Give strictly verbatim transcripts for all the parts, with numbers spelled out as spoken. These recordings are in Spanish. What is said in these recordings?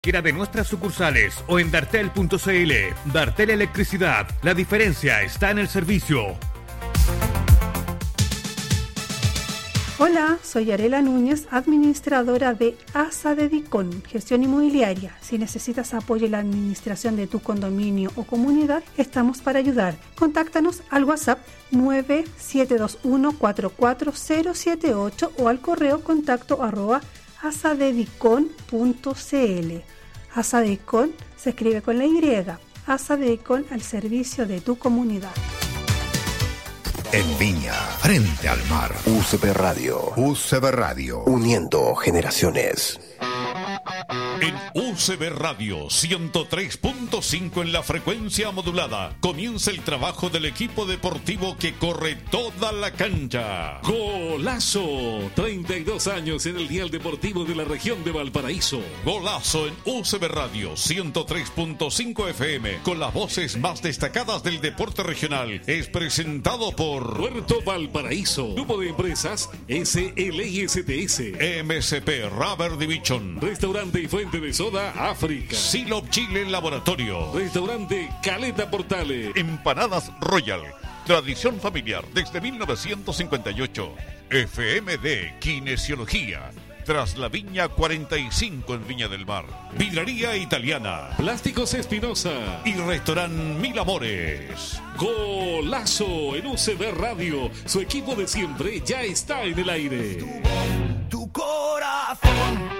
Cualquiera de nuestras sucursales o en dartel punto cl. Dartel Electricidad. La diferencia está en el servicio. Hola, soy Arela Núñez, administradora de ASA Dedicon, gestión inmobiliaria. Si necesitas apoyo en la administración de tu condominio o comunidad, estamos para ayudar. Contáctanos al WhatsApp nueve siete dos uno cuatro cuatro cero siete ocho o al correo contacto arroba asadedicon punto cl. Asadedicon se escribe con la Y. Asadedicon al servicio de tu comunidad. En Viña, frente al mar. U C P Radio. U C P Radio. Uniendo generaciones. En U C B Radio ciento tres punto cinco en la frecuencia modulada comienza el trabajo del equipo deportivo que corre toda la cancha. Golazo, treinta y dos años en el dial deportivo de la región de Valparaíso. Golazo en U C B Radio ciento tres punto cinco F M con las voces más destacadas del deporte regional. Es presentado por Puerto Valparaíso, Grupo de Empresas S L I S T S, M S P Rubber Division, Restaurante y Fuente de Soda África, Silop Chile Laboratorio, Restaurante Caleta Portales, Empanadas Royal, tradición familiar desde mil novecientos cincuenta y ocho, F M D Kinesiología, tras la Viña cuarenta y cinco en Viña del Mar, Vidraría Italiana, Plásticos Espinosa y Restaurant Mil Amores. Golazo en U C B Radio, su equipo de siempre ya está en el aire. Tu corazón.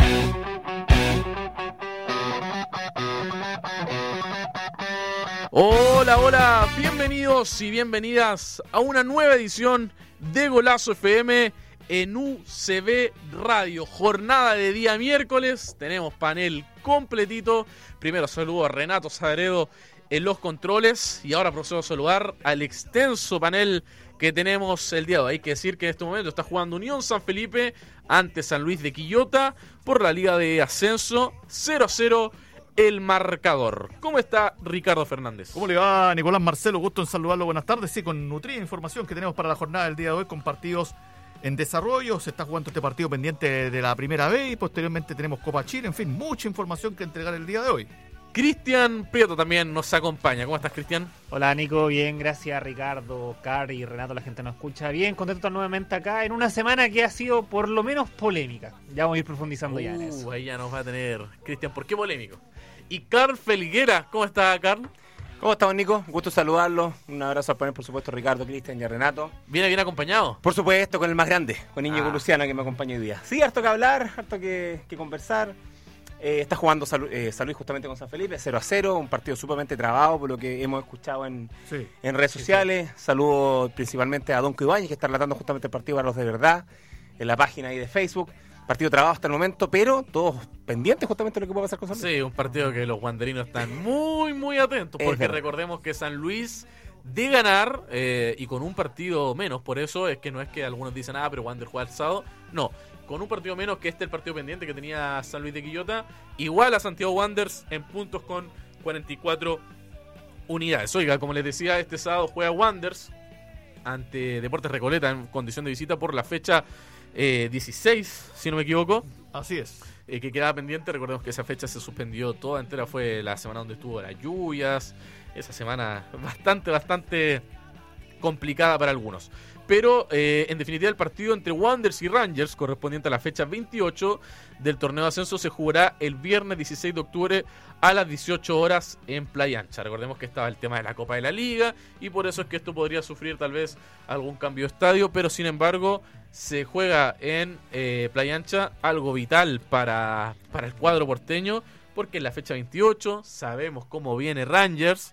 Hola, hola, bienvenidos y bienvenidas a una nueva edición de Golazo F M en U C B Radio. Jornada de día miércoles, tenemos panel completito. Primero saludo a Renato Sagredo en los controles y ahora procedo a saludar al extenso panel que tenemos el día de hoy. Hay que decir que en este momento está jugando Unión San Felipe ante San Luis de Quillota por la Liga de Ascenso. Cero a cero el marcador. ¿Cómo está Ricardo Fernández? ¿Cómo le va, Nicolás Marcelo? Gusto en saludarlo. Buenas tardes. Sí, con nutrida información que tenemos para la jornada del día de hoy, con partidos en desarrollo. Se está jugando este partido pendiente de la primera B y posteriormente tenemos Copa Chile. En fin, mucha información que entregar el día de hoy. Cristian Prieto también nos acompaña. ¿Cómo estás, Cristian? Hola, Nico. Bien, gracias, Ricardo, Cari y Renato. La gente nos escucha bien. Contento de estar nuevamente acá en una semana que ha sido por lo menos polémica. Ya vamos a ir profundizando uh, ya en eso. Ahí ya nos va a tener Cristian. ¿Por qué polémico? Y Carl Felguera. ¿Cómo está, Carl? ¿Cómo estamos, Nico? Gusto saludarlo. Un abrazo al panel, por supuesto, Ricardo, Cristian y Renato. ¿Viene bien acompañado? Por supuesto, con el más grande, con Íñigo ah. Luciana, que me acompaña hoy día. Sí, harto que hablar, harto que, que conversar. Eh, está jugando San, eh, San Luis justamente con San Felipe, cero a cero, un partido sumamente trabado por lo que hemos escuchado en, sí, en redes sí, sociales. Sí. Saludo principalmente a Donco Ibáñez, que está relatando justamente el partido para los de verdad, en la página ahí de Facebook. Partido trabado hasta el momento, pero todos pendientes justamente de lo que puede pasar con San Luis. Sí, un partido que los guanderinos están muy, muy atentos, porque es recordemos que San Luis, de ganar, eh, y con un partido menos, por eso es que no es que algunos dicen, ah, pero Wander juega alzado, no, con un partido menos que este el partido pendiente que tenía San Luis de Quillota, igual a Santiago Wanderers en puntos con cuarenta y cuatro unidades. Oiga, como les decía, este sábado juega Wanderers ante Deportes Recoleta en condición de visita por la fecha eh, dieciséis, si no me equivoco. Así es. Eh, que quedaba pendiente. Recordemos que esa fecha se suspendió toda entera. Fue la semana donde estuvo las lluvias. Esa semana bastante, bastante complicada para algunos. Pero eh, en definitiva el partido entre Wanderers y Rangers, correspondiente a la fecha veintiocho del torneo de ascenso, se jugará el viernes dieciséis de octubre a las dieciocho horas en Playa Ancha. Recordemos que estaba el tema de la Copa de la Liga y por eso es que esto podría sufrir tal vez algún cambio de estadio, pero sin embargo se juega en eh, Playa Ancha, algo vital para, para el cuadro porteño, porque en la fecha veintiocho sabemos cómo viene Rangers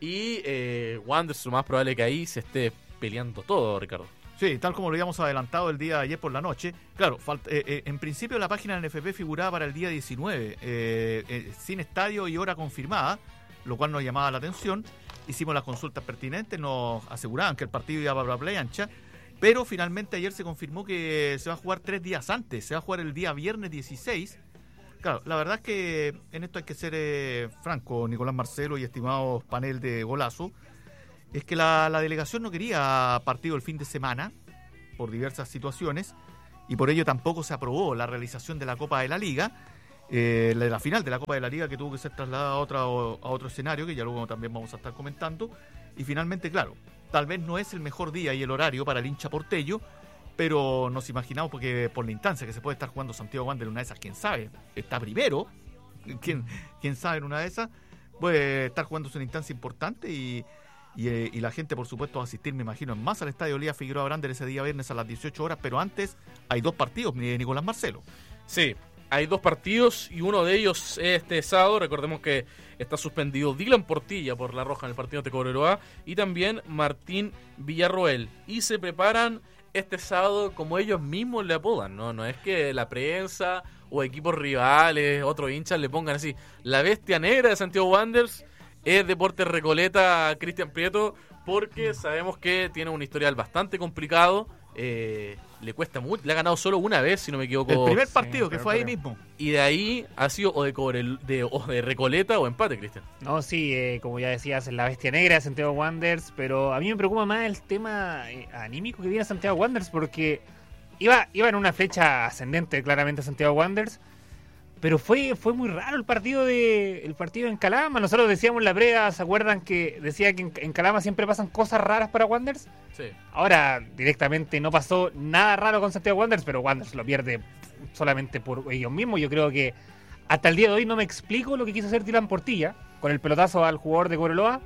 y eh, Wanderers, lo más probable que ahí se esté peleando todo, Ricardo. Sí, tal como lo habíamos adelantado el día de ayer por la noche. Claro, falta, eh, eh, en principio la página del N F P figuraba para el día diecinueve, eh, eh, sin estadio y hora confirmada, lo cual nos llamaba la atención. Hicimos las consultas pertinentes, nos aseguraban que el partido iba para Playa Ancha, pero finalmente ayer se confirmó que se va a jugar tres días antes, se va a jugar el día viernes dieciséis. Claro, la verdad es que en esto hay que ser eh, franco, Nicolás Marcelo y estimados panel de Golazo. Es que la, la delegación no quería partido el fin de semana por diversas situaciones y por ello tampoco se aprobó la realización de la Copa de la Liga eh, la, la final de la Copa de la Liga, que tuvo que ser trasladada a, otra, a otro escenario, que ya luego también vamos a estar comentando. Y finalmente, claro, tal vez no es el mejor día y el horario para el hincha porteño, pero nos imaginamos, porque por la instancia que se puede estar jugando Santiago Wanderers en una de esas, quién sabe, está primero, quién, quién sabe en una de esas, puede estar jugando una instancia importante y, y, eh, y la gente, por supuesto, va a asistir, me imagino, en más al estadio Elías Figueroa Brander ese día viernes a las dieciocho horas, pero antes hay dos partidos, Nicolás Marcelo. Sí, hay dos partidos y uno de ellos es este sábado. Recordemos que está suspendido Dylan Portilla por la roja en el partido de Cobreloa y también Martín Villarroel. Y se preparan este sábado como ellos mismos le apodan, ¿no? No es que la prensa o equipos rivales, otros hinchas le pongan así. La bestia negra de Santiago Wanderers es Deportes Recoleta Cristian Prieto, porque sabemos que tiene un historial bastante complicado. Eh, le cuesta mucho, le ha ganado solo una vez, si no me equivoco. El primer partido, sí, que fue ahí creo. mismo. Y de ahí ha sido o de, cobre, de, o de Recoleta o empate, Cristian. No, sí, eh, como ya decías, la bestia negra de Santiago Wanderers, pero a mí me preocupa más el tema eh, anímico que viene Santiago Wanderers, porque iba, iba en una flecha ascendente claramente Santiago Wanderers, pero fue fue muy raro el partido de el partido en Calama. Nosotros decíamos en la previa, ¿se acuerdan que decía que en, en Calama siempre pasan cosas raras para Wanderers? Sí. Ahora directamente no pasó nada raro con Santiago Wanderers, pero Wanderers lo pierde solamente por ellos mismos. Yo creo que hasta el día de hoy no me explico lo que quiso hacer Dylan Portilla con el pelotazo al jugador de Cobreloa,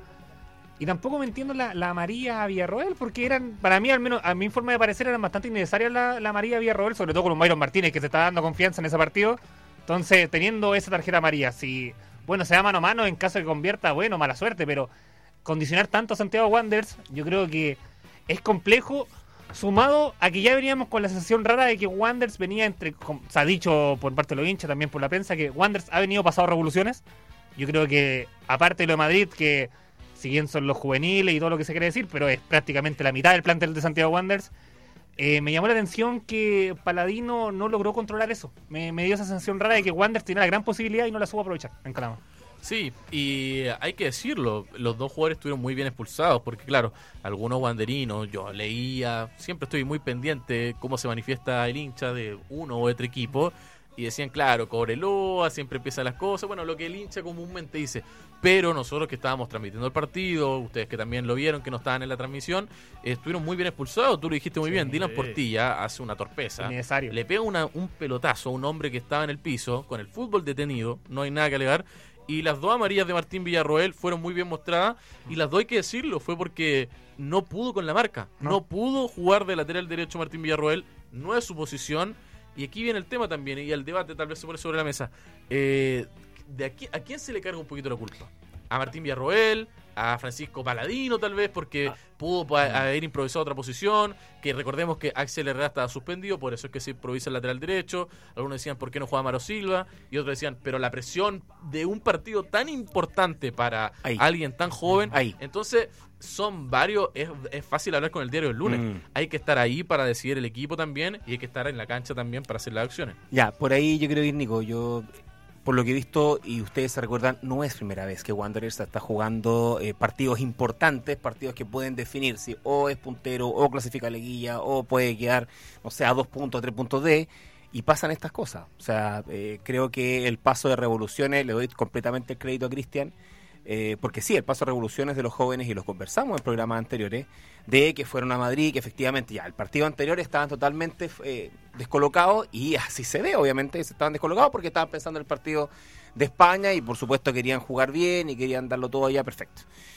y tampoco me entiendo la, la amarilla a Villarroel, porque eran, para mí al menos, a mi forma de parecer, eran bastante innecesarias la, la amarilla a Villarroel, sobre todo con un Byron Martínez que se está dando confianza en ese partido. Entonces, teniendo esa tarjeta amarilla, si, bueno, se da mano a mano, en caso de que convierta, bueno, mala suerte, pero condicionar tanto a Santiago Wanderers, yo creo que es complejo, sumado a que ya veníamos con la sensación rara de que Wanderers venía entre, se ha dicho por parte de los hinchas, también por la prensa, que Wanderers ha venido pasado revoluciones. Yo creo que, aparte de lo de Madrid, que si bien son los juveniles y todo lo que se quiere decir, pero es prácticamente la mitad del plantel de Santiago Wanderers, Eh, me llamó la atención que Paladino no logró controlar eso. Me, me dio esa sensación rara de que Wanderers tenía la gran posibilidad y no la supo aprovechar en Calama. Sí, y hay que decirlo, los dos jugadores estuvieron muy bien expulsados, porque claro, algunos wanderinos, yo leía, siempre estoy muy pendiente cómo se manifiesta el hincha de uno u otro equipo, y decían, claro, Cobreloa, siempre empiezan las cosas, bueno, lo que el hincha comúnmente dice, pero nosotros que estábamos transmitiendo el partido, ustedes que también lo vieron, que no estaban en la transmisión, eh, estuvieron muy bien expulsados, tú lo dijiste muy sí, bien, Dylan Portilla hace una torpeza, le pega una, un pelotazo a un hombre que estaba en el piso, con el fútbol detenido, no hay nada que alegar, y las dos amarillas de Martín Villarroel fueron muy bien mostradas, y las dos hay que decirlo, fue porque no pudo con la marca, no, no pudo jugar de lateral derecho Martín Villarroel, no es su posición. Y aquí viene el tema también, y el debate tal vez se pone sobre la mesa. Eh, de aquí, ¿a quién se le carga un poquito la culpa? ¿A Martín Villarroel? ¿A Francisco Paladino tal vez? Porque ah. pudo pa- haber improvisado otra posición. Que recordemos que Axel Herrera estaba suspendido, por eso es que se improvisa el lateral derecho. Algunos decían, ¿por qué no juega Maro Silva? Y otros decían, pero la presión de un partido tan importante para Ahí. alguien tan joven. Ahí. Entonces, son varios, es, es fácil hablar con el diario del lunes. Mm. Hay que estar ahí para decidir el equipo también, y hay que estar en la cancha también para hacer las acciones. Ya, por ahí yo creo que, Nico, yo, por lo que he visto, y ustedes se recuerdan, no es primera vez que Wanderers está jugando eh, partidos importantes, partidos que pueden definir si o es puntero, o clasifica a liguilla, o puede quedar, no sé, a dos puntos, tres puntos de, y pasan estas cosas. O sea, eh, creo que el paso de Revoluciones, le doy completamente el crédito a Cristian, Eh, porque sí, el paso a Revoluciones de los jóvenes, y los conversamos en programas anteriores, de que fueron a Madrid, que efectivamente ya el partido anterior estaban totalmente eh, descolocados, y así se ve, obviamente, se estaban descolocados porque estaban pensando en el partido de España, y por supuesto querían jugar bien y querían darlo todo allá perfecto.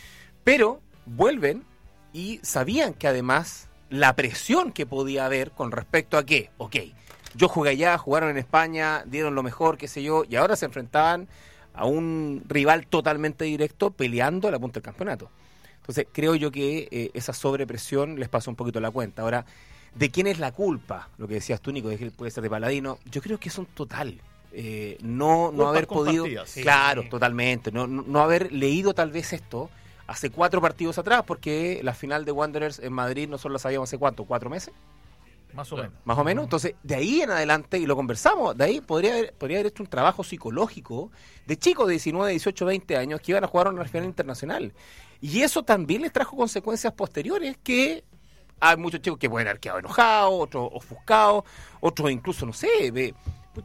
Pero vuelven y sabían que además la presión que podía haber con respecto a que, ok, yo jugué allá, jugaron en España, dieron lo mejor, qué sé yo, y ahora se enfrentaban a un rival totalmente directo peleando a la punta del campeonato. Entonces, creo yo que eh, esa sobrepresión les pasó un poquito la cuenta. Ahora, ¿de quién es la culpa? Lo que decías tú, Nico, de que puede ser de Paladino. Yo creo que es un total. Eh, no no haber podido... Sí, claro, sí. totalmente. No, no, no haber leído tal vez esto hace cuatro partidos atrás, porque la final de Wanderers en Madrid nosotros la sabíamos hace ¿cuánto? ¿Cuatro meses? Más o menos. Más o menos. Entonces, de ahí en adelante, y lo conversamos, de ahí podría haber, podría haber hecho un trabajo psicológico de chicos de diecinueve, dieciocho, veinte años que iban a jugar a una final internacional. Y eso también les trajo consecuencias posteriores, que hay muchos chicos que pueden haber quedado enojados, otros ofuscados, otros incluso, no sé, ve, pucha,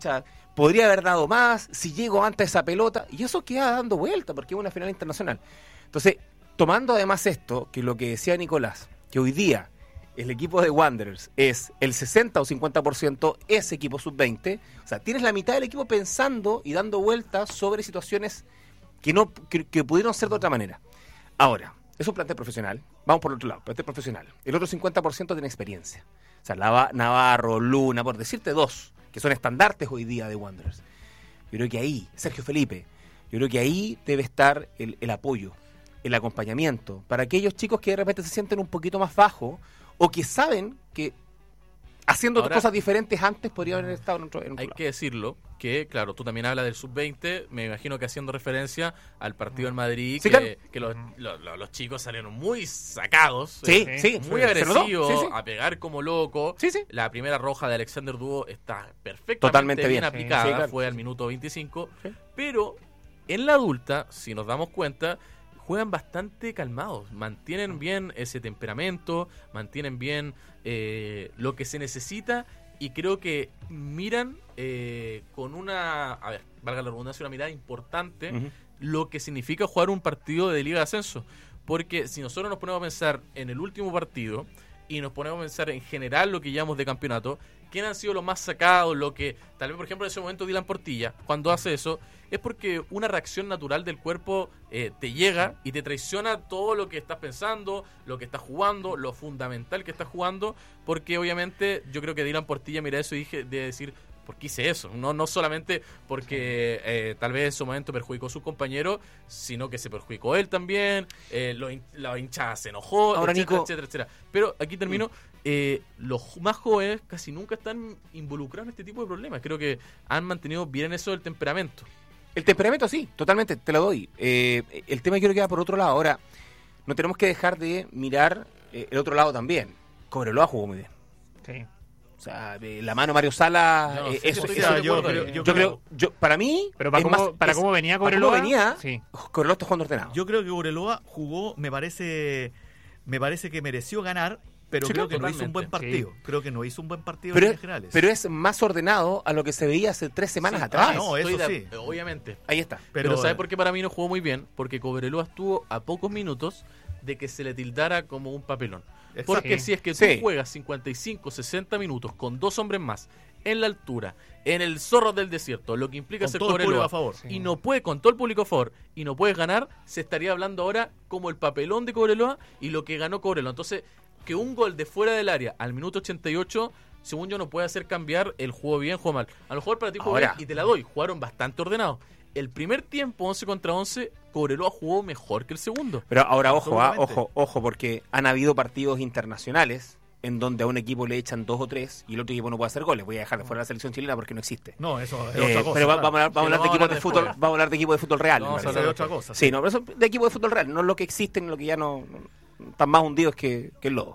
podría haber dado más, si llego antes a esa pelota, y eso queda dando vuelta, porque es una final internacional. Entonces, tomando además esto, que lo que decía Nicolás, que hoy día el equipo de Wanderers es el sesenta o cincuenta por ciento ese equipo sub veinte, o sea, tienes la mitad del equipo pensando y dando vueltas sobre situaciones que no que, que pudieron ser de otra manera. Ahora, es un plantel profesional, vamos por el otro lado, plantel profesional. El otro cincuenta por ciento tiene experiencia. O sea, Navarro, Luna, por decirte dos, que son estandartes hoy día de Wanderers. Yo creo que ahí, Sergio Felipe, yo creo que ahí debe estar el, el apoyo, el acompañamiento, para aquellos chicos que de repente se sienten un poquito más bajos, o que saben que haciendo Ahora, cosas diferentes antes podrían haber estado en otro, en otro hay lado. que decirlo, que claro, tú también hablas del sub veinte, me imagino que haciendo referencia al partido en Madrid, Sí, que, claro. que los, los, los- los chicos salieron muy sacados, Sí, eh, sí, muy se agresivos, notó, sí, sí. a pegar como loco. Sí, sí. La primera roja de Alexander Duo está perfectamente Totalmente bien bien. aplicada, Sí, sí, claro. fue al minuto veinticinco, Sí. pero en la adulta, si nos damos cuenta, juegan bastante calmados, mantienen bien ese temperamento, mantienen bien eh, lo que se necesita, y creo que miran eh, con una, a ver, valga la redundancia, una mirada importante Ujú. lo que significa jugar un partido de Liga de Ascenso. Porque si nosotros nos ponemos a pensar en el último partido y nos ponemos a pensar en general lo que llamamos de campeonato, ¿quién han sido los más sacados? Lo que tal vez, por ejemplo, en ese momento Dylan Portilla, cuando hace eso, es porque una reacción natural del cuerpo eh, te llega y te traiciona todo lo que estás pensando, lo que estás jugando, lo fundamental que estás jugando, porque obviamente yo creo que Dylan Portilla mira eso y dije de decir, ¿por qué hice eso? No, no solamente porque eh, tal vez en su momento perjudicó a sus compañeros, sino que se perjudicó él también, eh, lo hin- la hinchada se enojó, Ahora, etcétera, Nico- etcétera, etcétera. Pero aquí termino, eh, los más jóvenes casi nunca están involucrados en este tipo de problemas. Creo que han mantenido bien eso del temperamento. El temperamento sí, totalmente, te lo doy. Eh, el tema yo creo que va por otro lado. Ahora, no tenemos que dejar de mirar eh, el otro lado también. Cobreloa jugó muy bien. Sí. O sea, eh, la mano Mario Sala, Yo no eh, sé si eso, estoy eso- de yo acuerdo creo- ahí. yo yo creo, yo, para mí, Pero para es cómo, más- para es- cómo venía para cómo Cobreloa, venía, sí. Cobreloa está jugando ordenado. Yo creo que Cobreloa jugó, me parece, me parece que mereció ganar, pero Sí, creo claro, que no hizo un buen totalmente. partido. Creo que no hizo un buen partido pero, en generales. pero es más ordenado a lo que se veía hace tres semanas Sí, atrás. ah, no, estoy eso de- sí. Obviamente. Ahí está. Pero, Pero, ¿sabe eh, por qué para mí no jugó muy bien? Porque Cobreloa estuvo a pocos minutos de que se le tildara como un papelón. Exacto. Porque Sí. si es que tú Sí. juegas cincuenta y cinco, sesenta minutos con dos hombres más, en la altura, en el zorro del desierto, lo que implica Con ser todo el público Cobreloa, a favor. y no puede, con todo el público a favor, y no puedes ganar, se estaría hablando ahora como el papelón de Cobreloa y lo que ganó Cobreloa. Entonces, que un gol de fuera del área al minuto ochenta y ocho, según yo, no puede hacer cambiar el juego bien, juego mal. A lo mejor para ti jugó Ahora. bien y te la doy, jugaron bastante ordenados. El primer tiempo, once contra once, Cobreloa jugó mejor que el segundo. Pero ahora, ojo, ah, Absolutamente. ojo, ojo, porque han habido partidos internacionales en donde a un equipo le echan dos o tres y el otro equipo no puede hacer goles. Voy a dejar de fuera la selección chilena porque no existe. No, eso es Eh, otra cosa. pero va- claro. vamos a hablar, vamos a hablar de Sí, equipos vamos a de hablar fútbol, después. vamos a hablar de equipos de fútbol real. Vamos me a Eso parece. es hablar otra cosa. Sí, no, pero eso de equipos de fútbol real, no lo que existen, lo que ya no, no- están más hundidos que, que el lodo.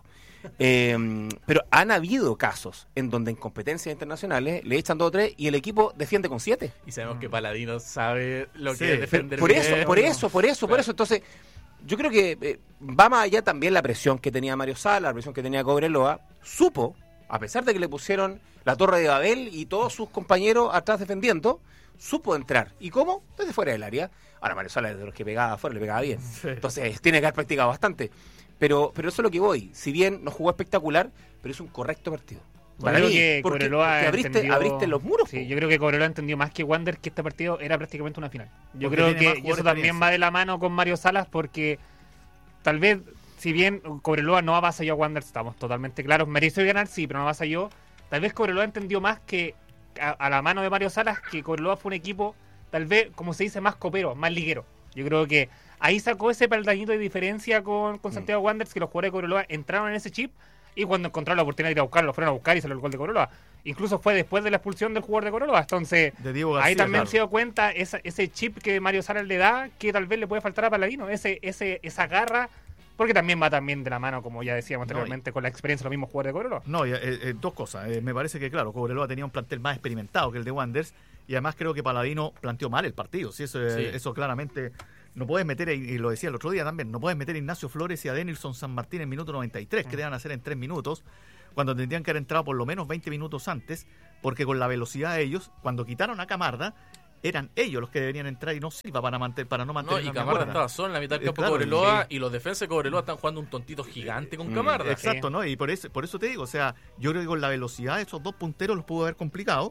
Eh, pero han habido casos en donde en competencias internacionales le echan dos o tres y el equipo defiende con siete. Y sabemos que Paladino sabe lo Sí, que es defender Por bien. eso, por eso, por eso, por Claro. eso. Entonces, yo creo que eh, va más allá también la presión que tenía Mario Sala, la presión que tenía Cobreloa. Supo, a pesar de que le pusieron la Torre de Babel y todos sus compañeros atrás defendiendo, supo entrar. ¿Y cómo? Desde fuera del área. Ahora Mario Sala es de los que pegaba afuera, le pegaba bien. Sí. Entonces, tiene que haber practicado bastante. Pero, pero eso es lo que voy. Si bien no jugó espectacular, pero es un correcto partido. Yo Para creo mí, que porque, Cobreloa porque abriste, entendió- abriste los muros. Sí, po. yo creo que Cobreloa entendió más que Wander que este partido era prácticamente una final. Yo Porque creo tiene que más y eso jugadores también experiencia. va de la mano con Mario Salas porque tal vez, si bien Cobreloa no avasalló a Wander, estamos totalmente claros, mereció ganar, sí, pero no avasalló. Tal vez Cobreloa entendió más que a, a la mano de Mario Salas que Cobreloa fue un equipo, tal vez, como se dice, más copero, más liguero. Yo creo que ahí sacó ese peldañito de diferencia con, con Santiago Wanderers, que los jugadores de Cobreloa entraron en ese chip y cuando encontraron la oportunidad de ir a buscarlo, lo fueron a buscar y salió el gol de Cobreloa. Incluso fue después de la expulsión del jugador de Cobreloa. Entonces, De Diego ahí García, también claro. se dio cuenta esa, ese chip que Mario Salas le da, que tal vez le puede faltar a Paladino, ese, ese, esa garra, porque también va también de la mano, como ya decíamos No, anteriormente, con la experiencia de los mismos jugadores de Cobreloa. No, y, eh, eh, dos cosas. Eh, me parece que, claro, Cobreloa tenía un plantel más experimentado que el de Wanderers y además creo que Paladino planteó mal el partido. Sí, eso, eh, Sí. eso claramente no puedes meter, y lo decía el otro día también, no puedes meter a Ignacio Flores y a Denilson San Martín en minuto noventa y tres, que te van a hacer en tres minutos, cuando tendrían que haber entrado por lo menos veinte minutos antes, porque con la velocidad de ellos, cuando quitaron a Camarda, eran ellos los que deberían entrar y no Silva para mantener para no mantener no, y la Camarda cuerda. estaba solo en la mitad del campo Claro, Cobreloa sí. y los defensas de Cobreloa están jugando un tontito gigante con Mm, Camarda. Exacto, ¿no? Y por eso, por eso te digo, o sea, yo creo que con la velocidad de esos dos punteros los pudo haber complicado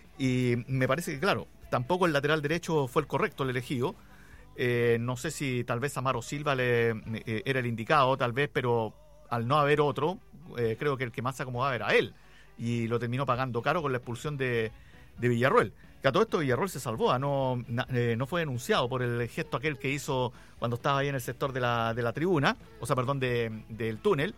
y me parece que, claro, tampoco el lateral derecho fue el correcto, el elegido. Eh, no sé si tal vez Amaro Silva le, eh, era el indicado, tal vez, pero al no haber otro, eh, creo que el que más se acomodaba era él. Y lo terminó pagando caro con la expulsión de, de Villarroel. Que a todo esto Villarroel se salvó, ¿ah? no, na, eh, no fue denunciado por el gesto aquel que hizo cuando estaba ahí en el sector de la, de la tribuna, o sea, perdón, de, del túnel,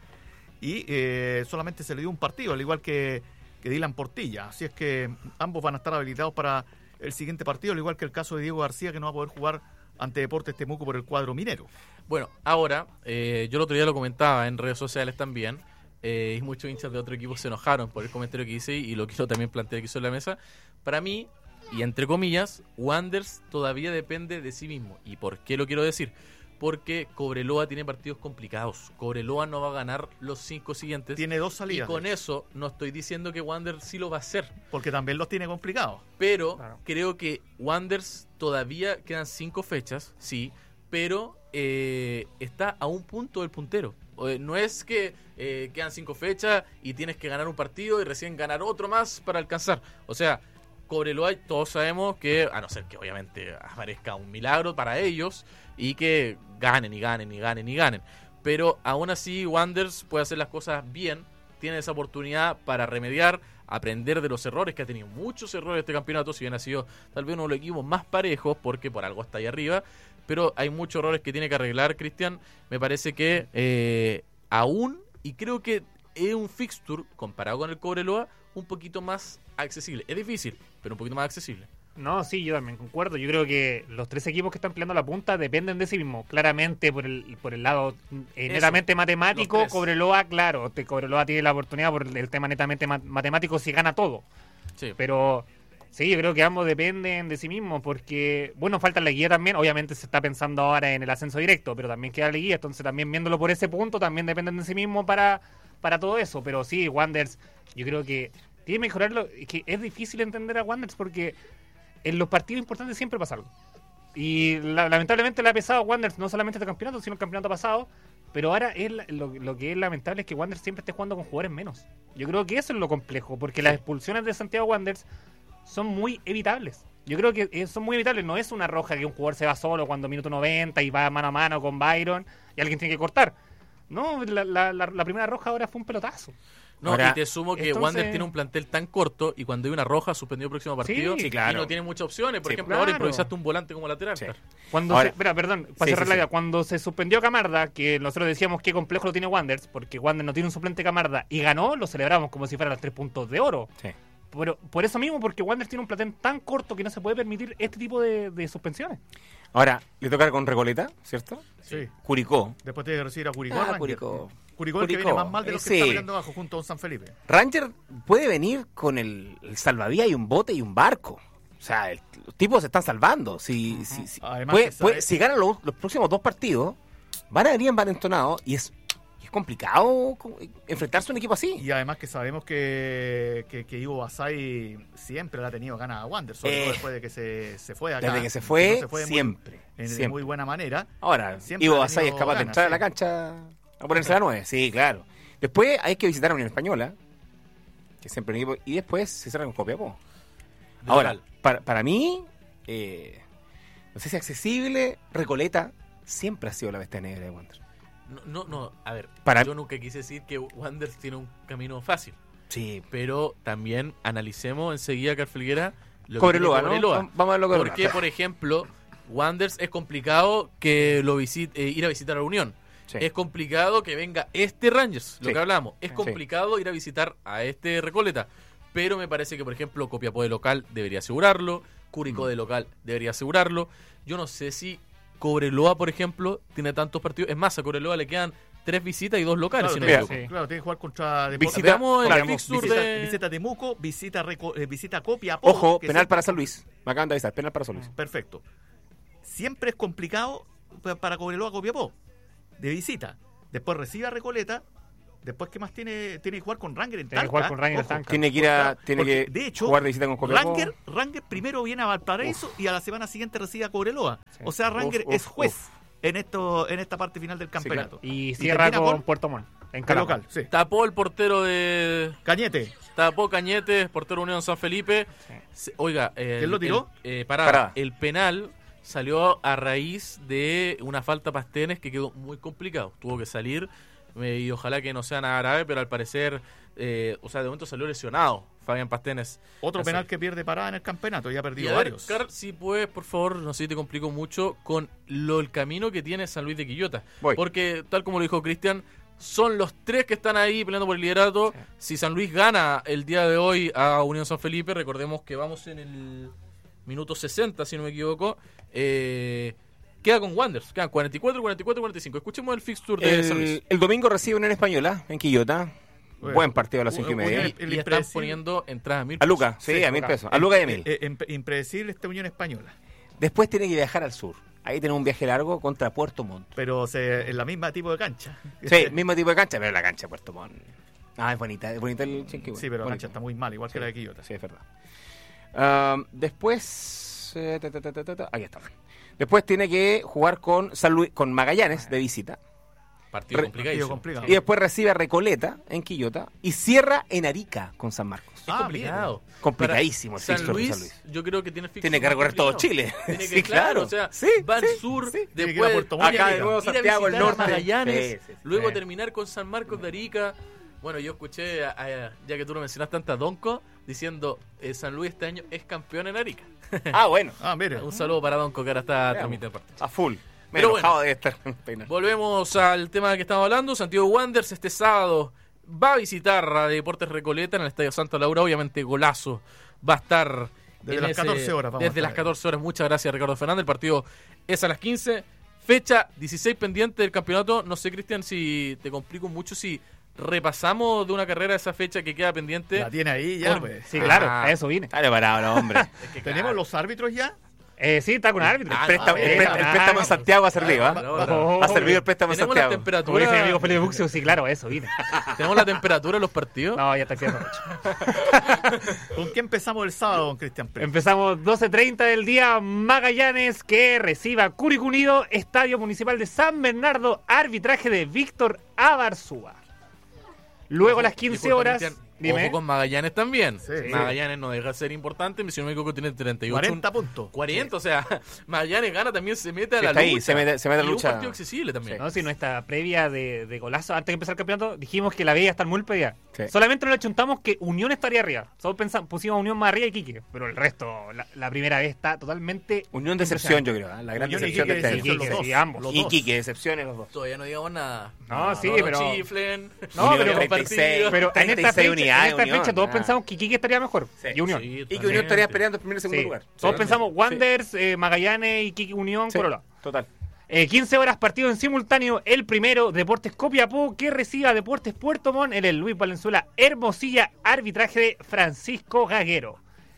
y eh, solamente se le dio un partido, al igual que, que Dylan Portilla. Así es que ambos van a estar habilitados para el siguiente partido, al igual que el caso de Diego García, que no va a poder jugar ante Deportes Temuco por el cuadro minero. Bueno, ahora, eh, yo el otro día lo comentaba en redes sociales también, eh, y muchos hinchas de otro equipo se enojaron por el comentario que hice y lo quiero también plantear aquí sobre la mesa. Para mí, y entre comillas, Wanderers todavía depende de sí mismo. ¿Y por qué lo quiero decir? Porque Cobreloa tiene partidos complicados. Cobreloa no va a ganar los cinco siguientes. Tiene dos salidas. Y con eso no estoy diciendo que Wanderers sí lo va a hacer. Porque también los tiene complicados. Pero claro. creo que Wanderers todavía quedan cinco fechas, sí, pero eh, está a un punto del puntero. No es que eh, quedan cinco fechas y tienes que ganar un partido y recién ganar otro más para alcanzar. O sea, Cobreloa, todos sabemos que, a no ser que obviamente aparezca un milagro para ellos y que ganen y ganen y ganen y ganen. Pero aún así, Wanderers puede hacer las cosas bien, tiene esa oportunidad para remediar, aprender de los errores, que ha tenido muchos errores este campeonato, si bien ha sido tal vez uno de los equipos más parejos, porque por algo está ahí arriba, pero hay muchos errores que tiene que arreglar, Cristian. Me parece que eh, aún, y creo que es un fixture, comparado con el Cobreloa, un poquito más accesible. Es difícil, pero un poquito más accesible. No, sí, yo también concuerdo. Yo creo que los tres equipos que están peleando la punta dependen de sí mismos. Claramente, por el por el lado eh, netamente matemático, Cobreloa, claro, te, Cobreloa tiene la oportunidad por el, el tema netamente ma- matemático si gana todo. Sí. Pero sí, yo creo que ambos dependen de sí mismos porque, bueno, falta la guía también. Obviamente se está pensando ahora en el ascenso directo, pero también queda la guía. Entonces también viéndolo por ese punto, también dependen de sí mismos para, para todo eso. Pero sí, Wanderers, yo creo que tiene que mejorarlo. Es que es difícil entender a Wanderers porque en los partidos importantes siempre pasa algo. Y la, lamentablemente le ha pesado a Wanderers no solamente este campeonato, sino el campeonato pasado. Pero ahora es la, lo, lo que es lamentable es que Wanderers siempre esté jugando con jugadores menos. Yo creo que eso es lo complejo, porque las expulsiones de Santiago Wanderers son muy evitables. Yo creo que eh, son muy evitables. No es una roja que un jugador se va solo cuando minuto noventa y va mano a mano con Byron y alguien tiene que cortar. No, la, la, la, la primera roja ahora fue un pelotazo. No, Ahora, y te sumo que entonces... Wander tiene un plantel tan corto y cuando hay una roja suspendió el próximo partido Sí, y claro. no tiene muchas opciones. Por Sí, ejemplo, claro. ahora improvisaste un volante como lateral. Sí. Claro. Cuando Ahora- se, espera, perdón, para Sí, cerrar sí, la sí. idea, cuando se suspendió Camarda, que nosotros decíamos qué complejo lo tiene Wanderers, porque Wander no tiene un suplente Camarda y ganó, lo celebramos como si fueran los tres puntos de oro. Sí. Pero por eso mismo, porque Wander tiene un plantel tan corto que no se puede permitir este tipo de, de suspensiones. Ahora, le toca con Recoleta, ¿cierto? Sí. Curicó. Después tiene que recibir a Curicó. Ah, Ranger. Curicó. Curicó, el que Curicó. viene más mal de los que Sí. está peleando abajo junto a San Felipe. Ranger puede venir con el, el salvavidas y un bote y un barco. O sea, el- los tipos se están salvando. Si, si, si, Además puede- que sabe- puede- si ganan los, los próximos dos partidos, van a venir envalentonados y es, y es complicado co- enfrentarse a un equipo así. Y además que sabemos que, que, que Ivo Basay siempre le ha tenido ganas a Wander, sobre Eh, todo después de que se, se fue acá. Desde que se fue, no se fue de muy- siempre. en- de siempre. muy buena manera. Ahora, Siempre Ivo ha Basay es tenido capaz de ganas, entrar a sí. la cancha a ponerse la nueve. Sí, claro. Después hay que visitar a Unión Española, que es siempre un equipo, y después se cierra con Copiapó. De Ahora, local. para, para mí, eh, no sé si accesible, Recoleta siempre ha sido la bestia negra de Wander. No, no, no, a ver, Para- yo nunca quise decir que Wander tiene un camino fácil. Sí. Pero también analicemos enseguida, Carfelguera, lo Cobreloa, que tiene ¿no? Cobreloa. Vamos a verlo con Porque, por ejemplo, Wanderers es complicado que lo visit, eh, ir a visitar a la Unión. Sí. Es complicado que venga este Rangers, lo Sí. que hablamos. Es Sí. complicado ir a visitar a este Recoleta. Pero me parece que, por ejemplo, Copiapó de local debería asegurarlo. Curicó Mm. de local debería asegurarlo. Yo no sé si Cobreloa, por ejemplo, tiene tantos partidos. Es más, a Cobreloa le quedan tres visitas y dos locales. Claro, si no me tiene, equivoco. claro, tiene que jugar contra Visita- Deportes- Veamos el claro, fixture visita, de- visita Temuco, visita, Reco- eh, visita Copiapó. Ojo, que penal siempre- para San Luis. Me acaban de avisar, penal para San Luis. Perfecto. Siempre es complicado pa- para Cobreloa Copiapó, de visita. Después recibe a Recoleta Después, ¿qué más tiene? Tiene que jugar con Ranger en Tiene que Talca. jugar con Ranger en Ojo. Talca. Tiene que ir a, tiene Porque, que de hecho, jugar de visita con Copiapó. Ranger, Ranger primero viene a Valparaíso Uf. y a la semana siguiente recibe a Cobreloa. Sí. O sea, Ranger Uf, es uf, juez uf. en esto en esta parte final del Sí, campeonato. claro. Y cierra termina con con Puerto Montt, en el Calama. local, sí. Tapó el portero de. Cañete. Tapó Cañete, portero Unión San Felipe. Se- Oiga, eh, ¿Quién lo tiró? El, eh, parada. Parada. El penal salió a raíz de una falta Pastenes que quedó muy complicado. Tuvo que salir eh, y ojalá que no sea nada grave, pero al parecer, eh, o sea, de momento salió lesionado Fabián Pastenes. Otro Así. penal que pierde Parada en el campeonato. Ya ha Y perdido a ver, varios. Car, si puedes, por favor, no sé si te complico mucho, con lo el camino que tiene San Luis de Quillota. Voy. Porque, tal como lo dijo Cristian, son los tres que están ahí peleando por el liderato. Si San Luis gana el día de hoy a Unión San Felipe, recordemos que vamos en el minuto sesenta, si no me equivoco, eh, queda con Wanderers. Quedan cuarenta y cuatro, cuarenta y cuatro, cuarenta y cinco. Escuchemos el fixture de San Luis. El, el domingo recibe Unión Española en Quillota. Bueno. Buen partido a las cinco y Unión- media. Y, el y están impredecible. poniendo entradas a mil A Luca, pesos. sí, Sí, a mil Luca. pesos. A Luca y a mil. Eh, eh, imp- impredecible esta Unión Española. Después tiene que viajar al sur. Ahí tiene un viaje largo contra Puerto Montt. Pero se, en la misma tipo de cancha. Sí, mismo tipo de cancha, pero la cancha de Puerto Montt. Ah, es bonita, es bonita el Chinquihue. Sí, pero la Bonito. cancha está muy mal, igual que Sí. la de Quillota. Sí, es verdad. Ah, después. eh, ta, ta, ta, ta, ta, ta, aquí está. Después tiene que jugar con San Luis, con Magallanes de visita. Partido Re- complicadísimo. partido complicado. Y después recibe a Recoleta en Quillota. Y cierra en Arica con San Marcos. Es Ah, complicado. Complicadísimo el Para fixture San de Luis, San Luis. yo creo que tiene el fixture Tiene que más recorrer todo complicado. Chile. Tiene que, Sí, claro, claro. o sea, Sí, va al sí, sur, sí. Tiene que ir a después Puerto Montt y acá de Arica. nuevo ir a Santiago, el visitar a norte. Magallanes, Sí, sí, sí. luego Sí. terminar con San Marcos de Arica. Bueno, yo escuché, a- a- ya que tú lo mencionaste tanto a Donco, diciendo eh, San Luis este año es campeón en Arica. Ah, bueno. Ah, mire. Un saludo para Donco, que ahora está Veamos. transmitiendo el partido. A full. Me Pero enojado bueno. de estar peinado. Volvemos al tema que estamos hablando. Santiago Wanderers este sábado va a visitar a Deportes Recoleta en el Estadio Santa Laura. Obviamente, golazo va a estar Desde en las ese- catorce horas vamos a Desde estar las ahí. catorce horas. Muchas gracias, Ricardo Fernández. El partido es a las quince. Fecha dieciséis pendiente del campeonato. No sé, Cristian, si te complico mucho si repasamos de una carrera esa fecha que queda pendiente. La tiene ahí ya, Con- pues. Sí, claro, Ah. a eso vine. Dale parado, no, hombre. Es que, ¿Tenemos claro, los árbitros ya? Eh, sí, está con árbitro. Ah, Préstamo- no, el, eh, préstamo- el ah, préstamo en Santiago ha servido, ¿ah? Ahora, ahora. Oh, Ha servido el préstamo en Tenemos la Santiago. Como temperatura. dice mi amigo Felipe Buxio, sí, claro, a eso vine. Tenemos la temperatura de los partidos. No, ya está haciendo mucho. ¿Con qué empezamos el sábado, don Cristian Pérez? Empezamos doce treinta del día, Magallanes que reciba a Curicó Unido, Estadio Municipal de San Bernardo, arbitraje de Víctor Abarzúa. Luego a las quince Disculpa, horas, Cristian, dime. ojo con Magallanes también. Sí. Magallanes no deja de ser importante. Si no me equivoco, tiene treinta y ocho. cuarenta puntos. cuarenta, o sea, Magallanes gana, también se mete a Sí, la está lucha. ahí, se mete- se mete a la Y lucha. un partido accesible también. No, si nuestra previa de, de golazo, antes de empezar el campeonato, dijimos que la veía estar muy peleada. Sí. Solamente nos chuntamos que Unión estaría arriba. Solo pensamos, pusimos a Unión más arriba y Quique. Pero el resto, la, la primera vez está totalmente. Unión de excepción, yo creo. ¿eh? La gran Unión y decepción de Iquique este año. decepción, los Iquique, dos. sí, ambos. Los Y dos. Quique, decepciones los dos. Todavía no digamos nada. No, sí, no pero- chiflen. No, Unión pero- treinta y seis, Pero en treinta y esta seis fecha, unidades, en esta Unión. fecha todos Ah. pensamos que Quique estaría mejor. Sí. Y Unión. Sí, Y que totalmente. Unión estaría peleando el primer y segundo Sí. lugar. Todos Sí. pensamos Wanderers, eh, Magallanes y Quique Unión, Sí, Corola. total. Eh, quince horas partido en simultáneo. El primero, Deportes Copiapó, que recibe a Deportes Puerto Montt en el Luis Valenzuela Hermosilla, arbitraje de Francisco Gaguero.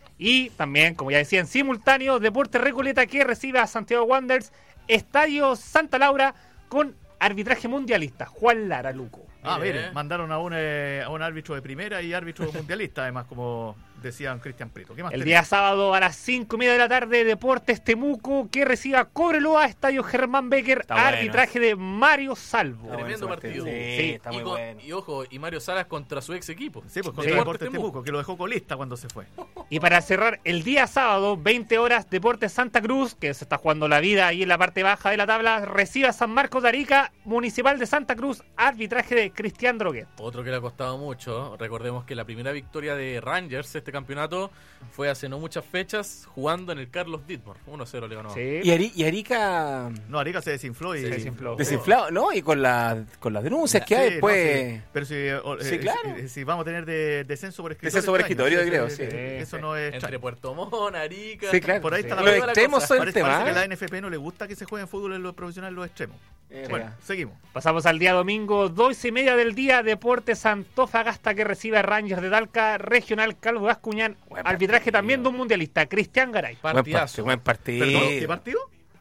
Y también, como ya decía, en simultáneo, Deportes Recoleta, que recibe a Santiago Wanderers, Estadio Santa Laura, con arbitraje mundialista, Juan Lara Luco. Ah, Mire. mire, mandaron a un, eh, a un árbitro de primera y árbitro mundialista, además, como decían Cristian Prieto. ¿Qué más El tenemos? día sábado a las cinco y media de la tarde, Deportes Temuco, que recibe a Cobreloa, Estadio Germán Becker, Está bueno. arbitraje de Mario Salvo. Está bueno Tremendo ese partido. partido. Sí, Sí. está y, muy con- bueno. y ojo, y Mario Salas contra su ex equipo. Sí, pues De con Sí. el Deportes Deportes Temuco, que lo dejó colista cuando se fue. Y para cerrar el día sábado, veinte horas, Deportes Santa Cruz, que se está jugando la vida ahí en la parte baja de la tabla, recibe a San Marcos de Arica, Municipal de Santa Cruz, arbitraje de Cristian Droguet. Otro que le ha costado mucho. Recordemos que la primera victoria de Rangers este campeonato fue hace no muchas fechas jugando en el Carlos Dittmar. uno cero le ganó. Sí. Y, Ari- y Arica No, Arica se desinfló y... Se desinfló. desinflado, ¿no? Y con, la, con las denuncias que Sí, hay no, después. sí. Pero si, eh, Sí, eh, claro. si, si vamos a tener de, descenso por escritorio. Descenso por este año, escritorio, sí, creo, sí, sí. sí, Eso Sí. no es Entre extraño. Puerto Montt, Arica. Sí, claro. Por ahí está la Los Toda la extremos cosa. son el Parece, tema. parece que ¿eh? la N F P no le gusta que se juegue en fútbol en lo profesional los extremos. Eh, Bueno, verdad. seguimos. Pasamos al día domingo, dos y media del día, Deportes Antofagasta, que recibe a Rangers de Talca, Regional Calvo Gascuñán, Buen arbitraje partido. también de un mundialista, Cristian Garay. Buen Partidazo. partido, buen partido. ¿Perdón? ¿Qué partido?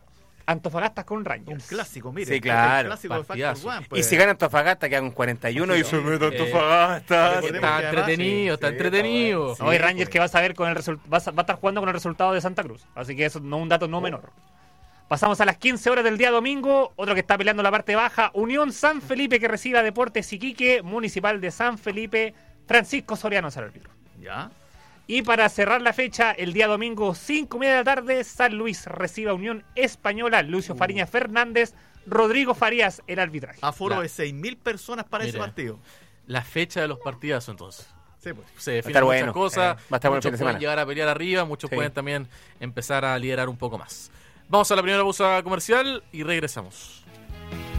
Antofagasta con Rangers. Un clásico, mire. Sí, claro. El clásico de Factor One, pues. Y si gana Antofagasta, quedan con cuarenta y uno y se mete Antofagasta. Eh, está entretenido, está sí, entretenido. sí, Hoy pues. Rangers que vas a ver con el resultado, va a estar jugando con el resultado de Santa Cruz. Así que eso no es un dato no menor. Pasamos a las quince horas del día domingo. Otro que está peleando la parte baja. Unión San Felipe que recibe a Deportes Iquique. Municipal de San Felipe. Francisco Soriano es el árbitro. Ya. Y para cerrar la fecha, el día domingo, cinco y media de la tarde, San Luis recibe a Unión Española. Lucio Fariña Fernández. Rodrigo Farías, el arbitraje. Aforo La- de seis mil personas para ese Mira. partido. La fecha de los partidazos, entonces. Sí, pues. Se Va a definen estar muchas bueno. cosas. Eh, va a estar bueno el muchos fin de pueden semana. llegar a pelear arriba, muchos Sí. pueden también empezar a liderar un poco más. Vamos a la primera pausa comercial y regresamos.